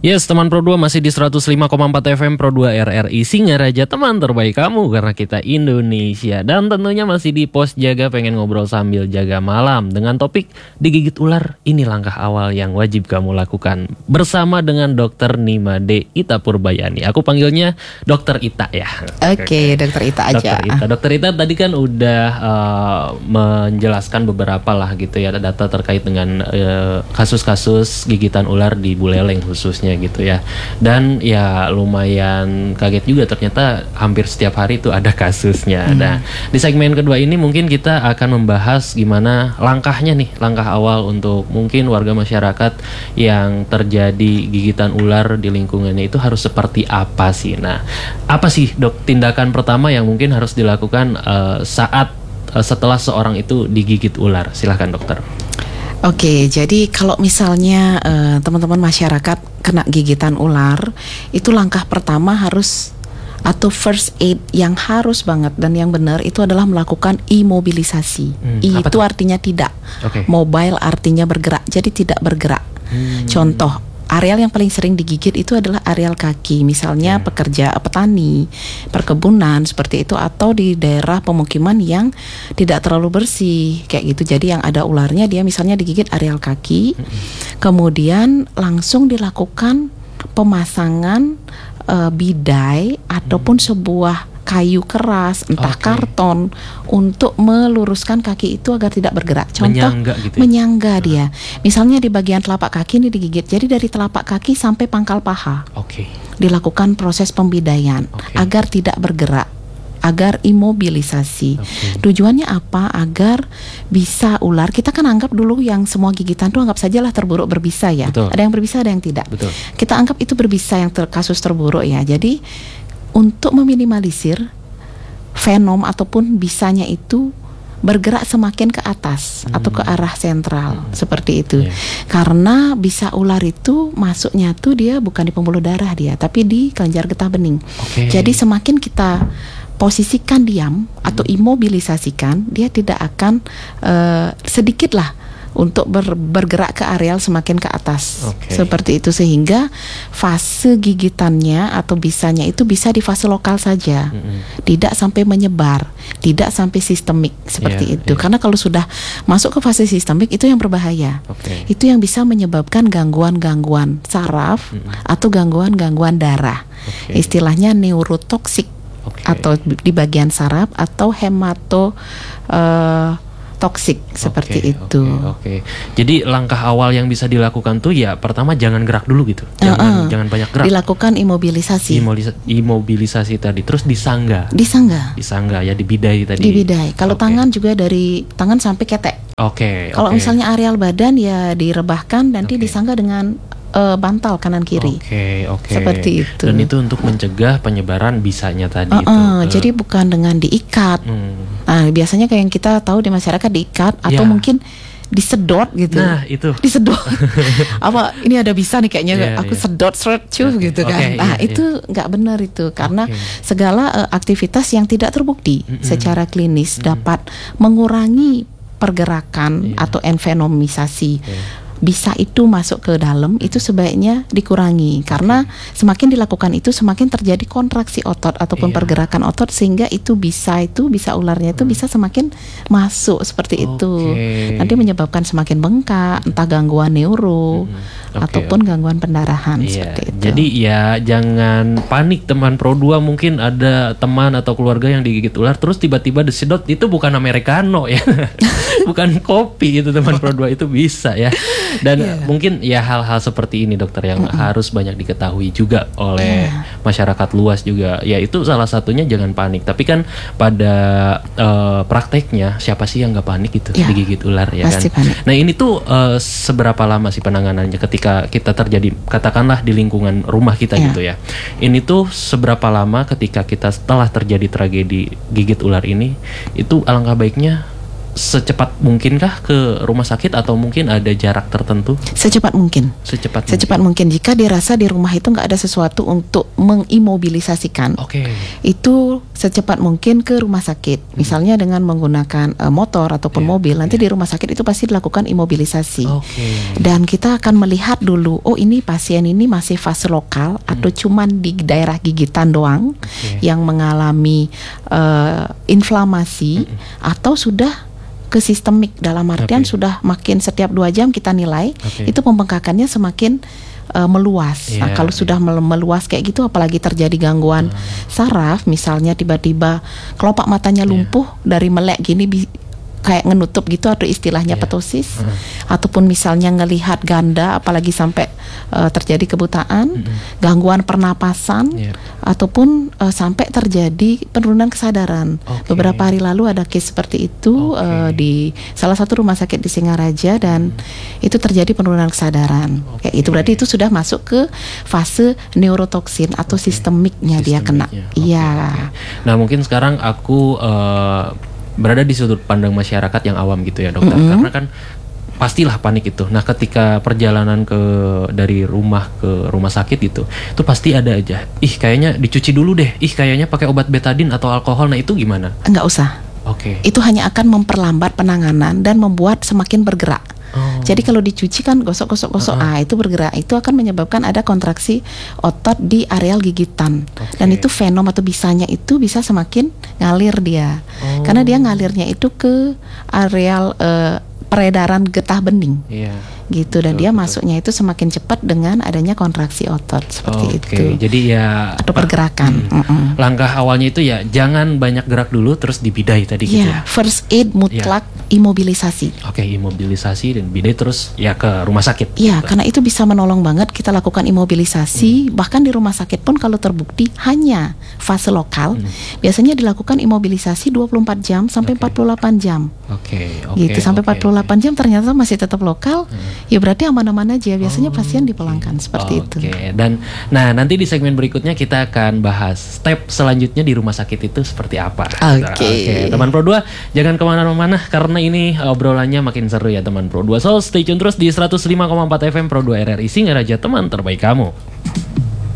Yes, teman Pro 2 masih di 105,4 FM Pro 2 RRI Singaraja, teman terbaik kamu karena kita Indonesia. Dan tentunya masih di Pos Jaga, pengen ngobrol sambil jaga malam dengan topik digigit ular, ini langkah awal yang wajib kamu lakukan. Bersama dengan Dr. Nimade Ita Purbayani. Aku panggilnya Dr. Ita ya. Oke, Dr. Ita aja. Dr. Ita tadi kan udah menjelaskan beberapa lah gitu ya, data terkait dengan kasus-kasus gigitan ular di Buleleng khususnya gitu ya. Dan ya lumayan kaget juga, ternyata hampir setiap hari itu ada kasusnya. Nah, di segmen kedua ini mungkin kita akan membahas gimana langkahnya nih, langkah awal untuk mungkin warga masyarakat yang terjadi gigitan ular di lingkungannya itu harus seperti apa sih. Nah, apa sih Dok tindakan pertama yang mungkin harus dilakukan setelah seorang itu digigit ular? Silahkan dokter. Oke, jadi kalau misalnya teman-teman masyarakat kena gigitan ular, itu langkah pertama harus atau first aid yang harus banget dan yang benar itu adalah melakukan imobilisasi. Itu artinya tidak. Mobile artinya bergerak, jadi tidak bergerak. Contoh, areal yang paling sering digigit itu adalah areal kaki, misalnya pekerja petani, perkebunan seperti itu, atau di daerah pemukiman yang tidak terlalu bersih kayak gitu. Jadi yang ada ularnya dia misalnya digigit areal kaki, kemudian langsung dilakukan pemasangan bidai ataupun sebuah kayu keras, entah karton, untuk meluruskan kaki itu agar tidak bergerak. Contoh, menyangga gitu ya? Menyangga dia. Misalnya di bagian telapak kaki ini digigit, jadi dari telapak kaki sampai pangkal paha. Dilakukan proses pembidaian agar tidak bergerak, agar imobilisasi. Tujuannya apa? Agar bisa ular, kita kan anggap dulu yang semua gigitan tuh anggap sajalah terburuk berbisa ya. Ada yang berbisa, ada yang tidak. Kita anggap itu berbisa yang kasus terburuk ya. Jadi untuk meminimalisir venom ataupun bisanya itu bergerak semakin ke atas atau ke arah sentral seperti itu. Karena bisa ular itu masuknya tuh dia bukan di pembuluh darah dia, tapi di kelenjar getah bening. Jadi semakin kita posisikan diam atau imobilisasikan, dia tidak akan sedikit lah untuk bergerak ke areal semakin ke atas. Seperti itu, sehingga fase gigitannya atau bisanya itu bisa di fase lokal saja, tidak sampai menyebar, tidak sampai sistemik seperti itu. Karena kalau sudah masuk ke fase sistemik itu yang berbahaya. Itu yang bisa menyebabkan gangguan-gangguan saraf atau gangguan-gangguan darah. Istilahnya neurotoksik atau di bagian saraf atau toksik seperti itu. Jadi langkah awal yang bisa dilakukan tuh ya pertama jangan gerak dulu gitu. Jangan banyak gerak. Dilakukan imobilisasi. Imobilisasi tadi, terus disangga ya, dibidai tadi. Dibidai. Kalau tangan juga dari tangan sampai ketek. Kalau misalnya areal badan ya direbahkan, nanti disangga dengan bantal kanan kiri. Seperti itu. Dan itu untuk mencegah penyebaran bisanya tadi itu. Jadi bukan dengan diikat. Nah, biasanya kayak yang kita tahu di masyarakat diikat atau mungkin disedot gitu. Nah, itu. Disedot. Apa ini ada bisa nih kayaknya aku sedot gitu kan. Nah, itu nggak benar itu, karena segala aktivitas yang tidak terbukti secara klinis dapat mengurangi pergerakan atau envenomisasi bisa itu masuk ke dalam, itu sebaiknya dikurangi, karena semakin dilakukan itu semakin terjadi kontraksi otot ataupun pergerakan otot, sehingga itu bisa ularnya itu bisa semakin masuk seperti itu. Nanti menyebabkan semakin bengkak, entah gangguan neuro ataupun gangguan pendarahan seperti itu. Jadi ya jangan panik teman Pro 2, mungkin ada teman atau keluarga yang digigit ular terus tiba-tiba disedot, itu bukan americano ya. Bukan kopi itu teman Pro 2, itu bisa ya. Dan mungkin ya hal-hal seperti ini dokter yang harus banyak diketahui juga oleh masyarakat luas juga. Ya itu salah satunya jangan panik. Tapi kan pada prakteknya siapa sih yang nggak panik gitu digigit ular ya kan. Panik. Nah ini tuh seberapa lama sih penanganannya ketika kita terjadi katakanlah di lingkungan rumah kita gitu ya. Ini tuh seberapa lama ketika kita setelah terjadi tragedi gigit ular ini, itu alangkah baiknya secepat mungkinkah ke rumah sakit atau mungkin ada jarak tertentu? Secepat mungkin. Secepat mungkin. Jika dirasa di rumah itu nggak ada sesuatu untuk mengimobilisasikan, itu secepat mungkin ke rumah sakit. Misalnya dengan menggunakan motor ataupun mobil. Nanti di rumah sakit itu pasti dilakukan imobilisasi. Dan kita akan melihat dulu, oh ini pasien ini masih fase lokal atau cuman di daerah gigitan doang yang mengalami inflamasi atau sudah ke sistemik, dalam artian sudah makin setiap 2 jam kita nilai itu pembengkakannya semakin meluas. Nah, kalau sudah meluas kayak gitu, apalagi terjadi gangguan saraf, misalnya tiba-tiba kelopak matanya lumpuh dari melek gini kayak ngenutup gitu, atau istilahnya ptosis, ataupun misalnya ngelihat ganda, apalagi sampai terjadi kebutaan, gangguan pernapasan, ataupun sampai terjadi penurunan kesadaran. Beberapa hari lalu ada case seperti itu di salah satu rumah sakit di Singaraja, dan itu terjadi penurunan kesadaran. Kayak itu berarti itu sudah masuk ke fase neurotoksin atau sistemiknya dia kena. Nah, mungkin sekarang aku berada di sudut pandang masyarakat yang awam gitu ya, dokter, karena kan pastilah panik itu. Nah, ketika perjalanan dari rumah ke rumah sakit itu pasti ada aja, kayaknya dicuci dulu deh, kayaknya pakai obat betadin atau alkohol. Nah, itu gimana? Enggak usah. Itu hanya akan memperlambat penanganan dan membuat semakin bergerak. Jadi kalau dicuci kan gosok-gosok, itu bergerak, itu akan menyebabkan ada kontraksi otot di areal gigitan, dan itu venom atau bisanya itu bisa semakin ngalir dia, karena dia ngalirnya itu ke areal peredaran getah bening. Gitu, dan dia masuknya itu semakin cepat dengan adanya kontraksi otot seperti itu. Jadi ya atau pergerakan. Langkah awalnya itu ya jangan banyak gerak dulu, terus dibidai tadi gitu. First aid mutlak imobilisasi. Imobilisasi dan bidai, terus ya ke rumah sakit. Karena itu bisa menolong banget kita lakukan imobilisasi. Bahkan di rumah sakit pun kalau terbukti hanya fase lokal, biasanya dilakukan imobilisasi 24 jam sampai 48 jam. Gitu, sampai 48 jam ternyata masih tetap lokal. Ya berarti aman-aman aja. Biasanya pasien dipulangkan seperti itu. Dan nanti di segmen berikutnya kita akan bahas step selanjutnya di rumah sakit itu seperti apa. Teman Pro 2 jangan kemana-mana, karena ini obrolannya makin seru ya teman Pro 2. So stay tune terus di 105,4 FM Pro 2 RRI Singaraja, teman terbaik kamu.